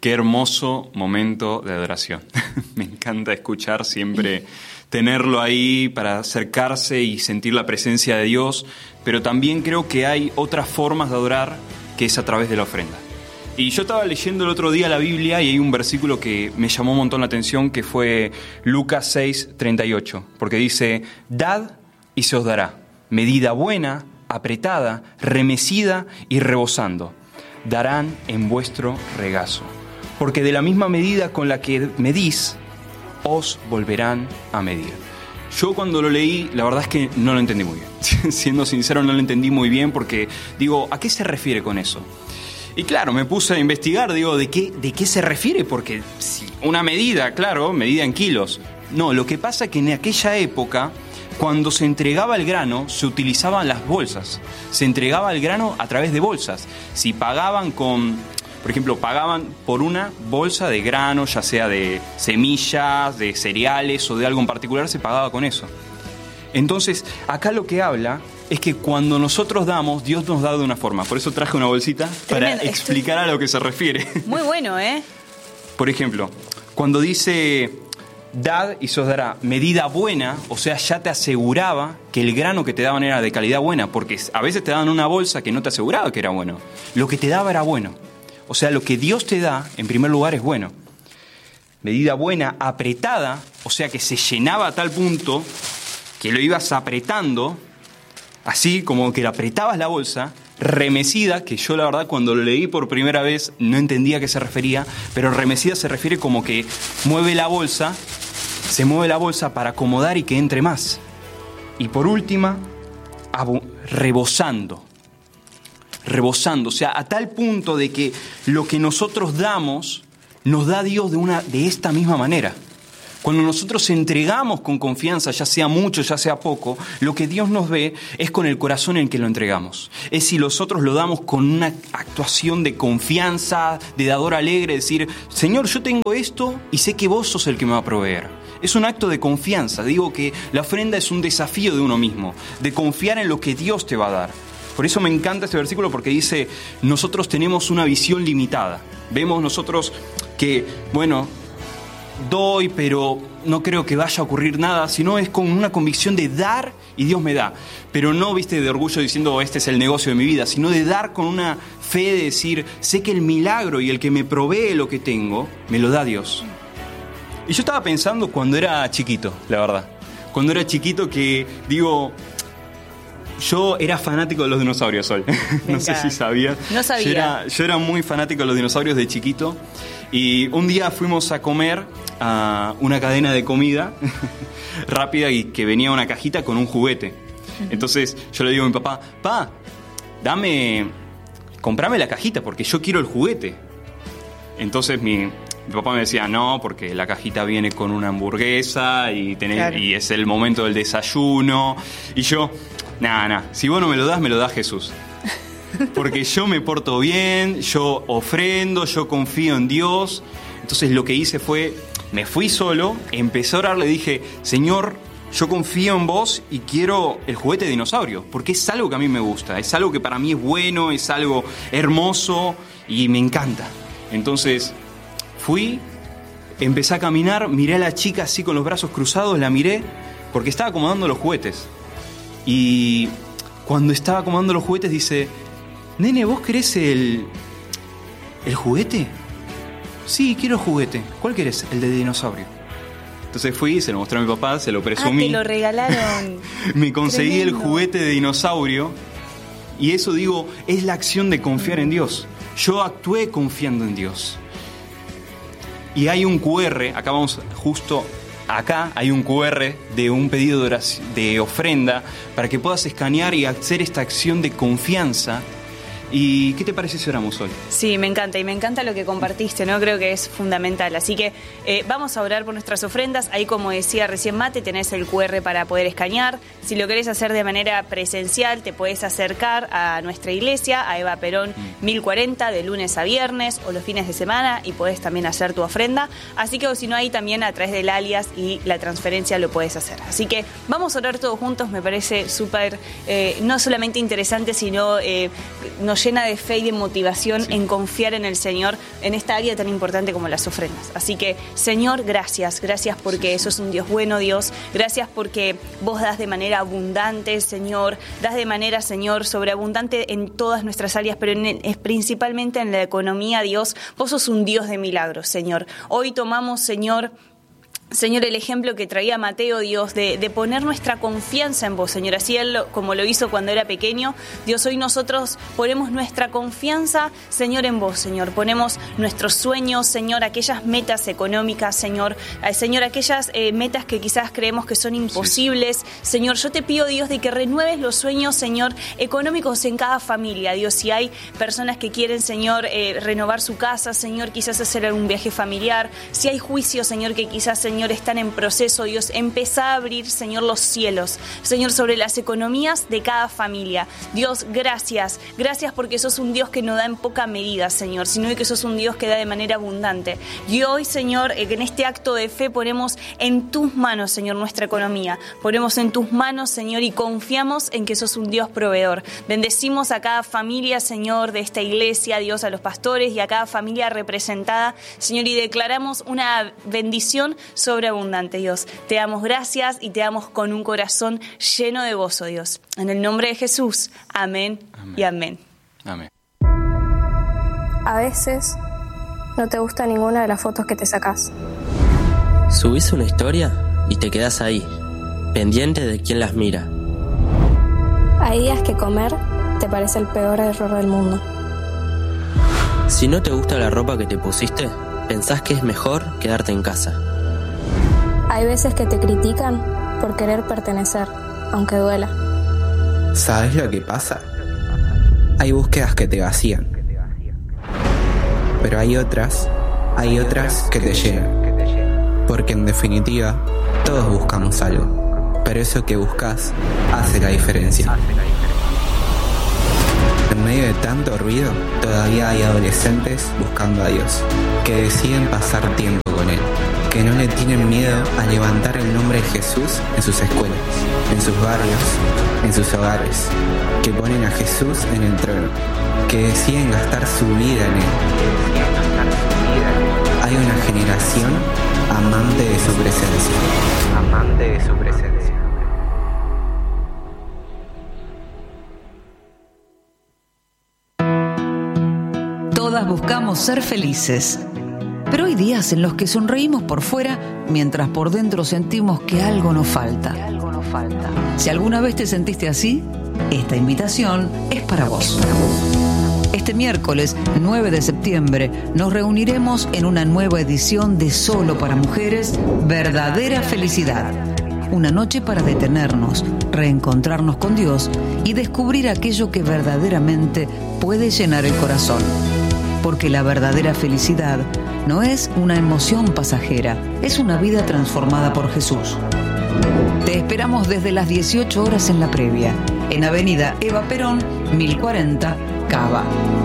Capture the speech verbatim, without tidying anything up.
Qué hermoso momento de adoración. Me encanta escuchar siempre, tenerlo ahí para acercarse y sentir la presencia de Dios, pero también creo que hay otras formas de adorar que es a través de la ofrenda. Y yo estaba leyendo el otro día la Biblia y hay un versículo que me llamó un montón la atención, que fue Lucas seis, treinta y ocho, porque dice: dad y se os dará, medida buena, apretada, remecida y rebosando, darán en vuestro regazo. Porque de la misma medida con la que medís, os volverán a medir. Yo cuando lo leí, la verdad es que no lo entendí muy bien. Siendo sincero, no lo entendí muy bien porque digo, ¿a qué se refiere con eso? Y claro, me puse a investigar, digo, ¿de qué, de qué se refiere? Porque si una medida, claro, medida en kilos. No, lo que pasa es que en aquella época, cuando se entregaba el grano, se utilizaban las bolsas. Se entregaba el grano a través de bolsas. Si pagaban con... Por ejemplo, pagaban por una bolsa de grano, ya sea de semillas, de cereales o de algo en particular, se pagaba con eso. Entonces, acá lo que habla es que cuando nosotros damos, Dios nos da de una forma. Por eso traje una bolsita para Tremendo. explicar a lo que se refiere. Muy bueno, ¿eh? Por ejemplo, cuando dice dad y se os dará, medida buena, o sea, ya te aseguraba que el grano que te daban era de calidad buena, porque a veces te daban una bolsa que no te aseguraba que era bueno. Lo que te daba era bueno. O sea, lo que Dios te da, en primer lugar, es bueno. Medida buena, apretada, o sea, que se llenaba a tal punto que lo ibas apretando, así como que apretabas la bolsa, remecida, que yo la verdad cuando lo leí por primera vez no entendía a qué se refería, pero remecida se refiere como que mueve la bolsa, se mueve la bolsa para acomodar y que entre más. Y por última, abu- rebosando. rebosando, o sea, a tal punto de que lo que nosotros damos nos da Dios de una de esta misma manera. Cuando nosotros entregamos con confianza, ya sea mucho, ya sea poco, lo que Dios nos ve es con el corazón en que lo entregamos. Es si nosotros lo damos con una actuación de confianza, de dador alegre, decir, Señor, yo tengo esto y sé que vos sos el que me va a proveer. Es un acto de confianza. Digo que la ofrenda es un desafío de uno mismo, de confiar en lo que Dios te va a dar. Por eso me encanta este versículo porque dice, nosotros tenemos una visión limitada. Vemos nosotros que, bueno, doy, pero no creo que vaya a ocurrir nada, sino es con una convicción de dar y Dios me da. Pero no, viste, de orgullo diciendo, este es el negocio de mi vida, sino de dar con una fe de decir, sé que el milagro y el que me provee lo que tengo, me lo da Dios. Y yo estaba pensando cuando era chiquito, la verdad. Cuando era chiquito que, digo... Yo era fanático de los dinosaurios hoy. No sé si sabías. No sabía. Yo era, yo era muy fanático de los dinosaurios de chiquito. Y un día fuimos a comer a una cadena de comida rápida y que venía una cajita con un juguete. Entonces yo le digo a mi papá, pa, dame, comprame la cajita porque yo quiero el juguete. Entonces mi, mi papá me decía, no, porque la cajita viene con una hamburguesa y, tenés, claro. y es el momento del desayuno. Y yo... Nada, nada, si vos no me lo das, me lo da Jesús. Porque yo me porto bien, yo ofrendo, yo confío en Dios. Entonces lo que hice fue, me fui solo, empecé a orar, le dije, Señor, yo confío en vos y quiero el juguete de dinosaurio. Porque es algo que a mí me gusta, es algo que para mí es bueno, es algo hermoso y me encanta. Entonces fui, empecé a caminar, miré a la chica así con los brazos cruzados, la miré, porque estaba acomodando los juguetes. Y cuando estaba acomodando los juguetes dice, nene, ¿vos querés el, el juguete? Sí, quiero el juguete. ¿Cuál querés? El de dinosaurio. Entonces fui, se lo mostré a mi papá, se lo presumí. Ah, te lo regalaron. Me conseguí Tremendo. el juguete de dinosaurio. Y eso, digo, es la acción de confiar en Dios. Yo actué confiando en Dios. Y hay un cu erre, acá vamos justo... Acá hay un cu erre de un pedido de, oración, de ofrenda para que puedas escanear y hacer esta acción de confianza. ¿Y qué te parece si oramos hoy? Sí, me encanta, y me encanta lo que compartiste, ¿no? Creo que es fundamental. Así que eh, vamos a orar por nuestras ofrendas. Ahí, como decía recién Mate, tenés el cu erre para poder escanear. Si lo querés hacer de manera presencial, te podés acercar a nuestra iglesia, a Eva Perón mm. mil cuarenta, de lunes a viernes o los fines de semana, y podés también hacer tu ofrenda. Así que, o si no, ahí también a través del alias y la transferencia lo podés hacer. Así que vamos a orar todos juntos, me parece súper, eh, no solamente interesante, sino eh, nos nos llena de fe y de motivación sí. en confiar en el Señor en esta área tan importante como las ofrendas. Así que, Señor, gracias, gracias porque sos un Dios bueno, Dios, gracias porque vos das de manera abundante, Señor, das de manera, Señor, sobreabundante en todas nuestras áreas, pero en, es principalmente en la economía, Dios, vos sos un Dios de milagros, Señor. Hoy tomamos, Señor, Señor, el ejemplo que traía Mateo, Dios, de, de poner nuestra confianza en vos, Señor, así Él como lo hizo cuando era pequeño. Dios, hoy nosotros ponemos nuestra confianza, Señor, en vos, Señor. Ponemos nuestros sueños, Señor, aquellas metas económicas, Señor, eh, Señor, aquellas eh, metas que quizás creemos que son imposibles. Sí. Señor, yo te pido, Dios, de que renueves los sueños, Señor, económicos en cada familia. Dios, si hay personas que quieren, Señor, eh, renovar su casa, Señor, quizás hacer algún viaje familiar, si hay juicios, Señor, que quizás, Señor, están en proceso, Dios, empezá a abrir, Señor, los cielos, Señor, sobre las economías de cada familia. Dios, gracias, gracias porque sos un Dios que no da en poca medida, Señor, sino que sos un Dios que da de manera abundante. Y hoy, Señor, en este acto de fe ponemos en tus manos, Señor, nuestra economía, ponemos en tus manos, Señor, y confiamos en que sos un Dios proveedor. Bendecimos a cada familia, Señor, de esta iglesia, Dios, a los pastores y a cada familia representada, Señor, y declaramos una bendición sobre sobreabundante, Dios. Te damos gracias y te damos con un corazón lleno de gozo, Dios. En el nombre de Jesús. Amén, amén. Y amén. Amén. A veces no te gusta ninguna de las fotos que te sacás. Subís una historia y te quedás ahí, pendiente de quién las mira. Hay días que comer te parece el peor error del mundo. Si no te gusta la ropa que te pusiste, pensás que es mejor quedarte en casa. Hay veces que te critican por querer pertenecer, aunque duela. ¿Sabes lo que pasa? Hay búsquedas que te vacían. Pero hay otras, hay otras que te llenan. Porque en definitiva, todos buscamos algo. Pero eso que buscas hace la diferencia. En medio de tanto ruido, todavía hay adolescentes buscando a Dios, que deciden pasar tiempo con Él, que no le tienen miedo a levantar el nombre de Jesús en sus escuelas, en sus barrios, en sus hogares, que ponen a Jesús en el trono, que deciden gastar su vida en Él. Hay una generación amante de su presencia, amante de su presencia. Todas buscamos ser felices, pero hay días en los que sonreímos por fuera mientras por dentro sentimos que algo nos falta. Si alguna vez te sentiste así, esta invitación es para vos. Este miércoles nueve de septiembre nos reuniremos en una nueva edición de Solo para Mujeres, Verdadera Felicidad. Una noche para detenernos, reencontrarnos con Dios y descubrir aquello que verdaderamente puede llenar el corazón. Porque la verdadera felicidad no es una emoción pasajera, es una vida transformada por Jesús. Te esperamos desde las dieciocho horas en la previa, en Avenida Eva Perón, mil cuarenta, Cava.